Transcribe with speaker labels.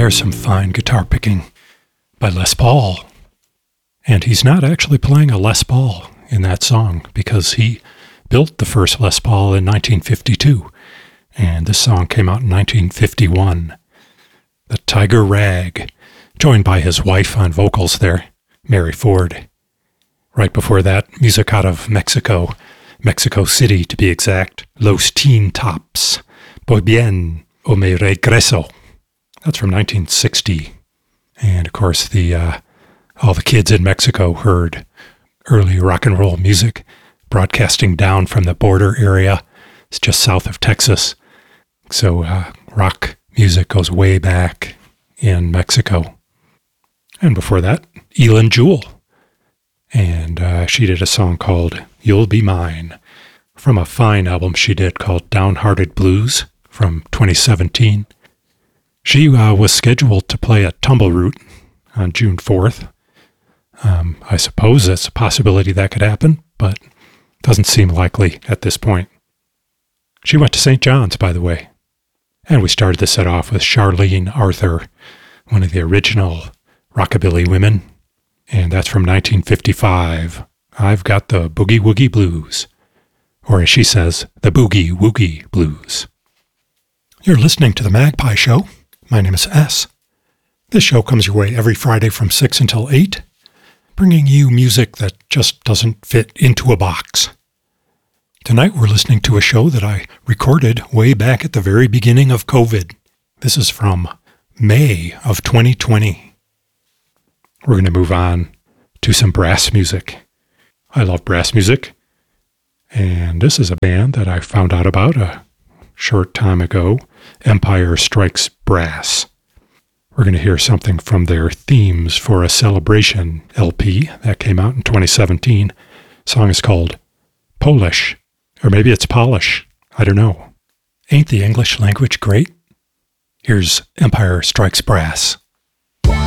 Speaker 1: There's some fine guitar picking by Les Paul. And he's not actually playing a Les Paul in that song because he built the first Les Paul in 1952. And this song came out in 1951. The Tiger Rag, joined by his wife on vocals there, Mary Ford. Right before that, music out of Mexico, Mexico City to be exact, Los Teen Tops, Voy bien o me regreso. That's from 1960. And of course, all the kids in Mexico heard early rock and roll music broadcasting down from the border area. It's just south of Texas. So rock music goes way back in Mexico. And before that, Elin Jewell. And she did a song called You'll Be Mine from a fine album she did called Downhearted Blues from 2017. She was scheduled to play at Tumbleroot on June 4th. I suppose it's a possibility that could happen, but doesn't seem likely at this point. She went to St. John's, by the way. And we started the set off with Charlene Arthur, one of the original rockabilly women. And that's from 1955. I've got the Boogie Woogie Blues. Or as she says, the Boogie Woogie Blues. You're listening to The Magpie Show. My name is S. This show comes your way every Friday from 6 until 8, bringing you music that just doesn't fit into a box. Tonight we're listening to a show that I recorded way back at the very beginning of COVID. This is from May of 2020. We're going to move on to some brass music. I love brass music, and this is a band that I found out about a short time ago, Empire Strikes Brass. We're going to hear something from their Themes for a Celebration LP that came out in 2017. The song is called Polish, or maybe it's Polish. I don't know. Ain't the English language great? Here's Empire Strikes Brass.